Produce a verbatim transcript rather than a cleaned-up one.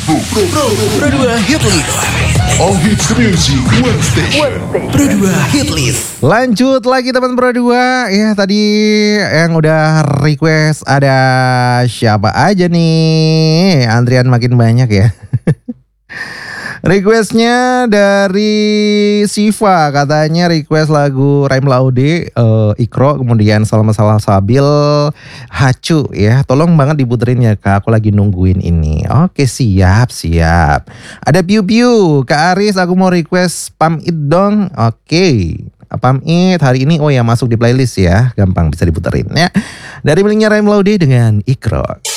Pro, Pro, Pro dua Hit List. All hits music, one station. Pro dua Hit List. Lanjut lagi teman Pro dua. Ya tadi yang udah request ada siapa aja nih? Antrian makin banyak ya. Requestnya dari Siva, katanya request lagu Raim Laude, uh, Ikro, kemudian Salam Salah Sabil, Hacu ya. Tolong banget diputerin ya Kak, aku lagi nungguin ini. Oke siap siap. Ada Piu Piu, Kak Aris aku mau request Pam It dong. Oke. Pam It hari ini oh ya masuk di playlist ya, gampang bisa diputerin ya. Dari miliknya Raim Laude dengan Ikro.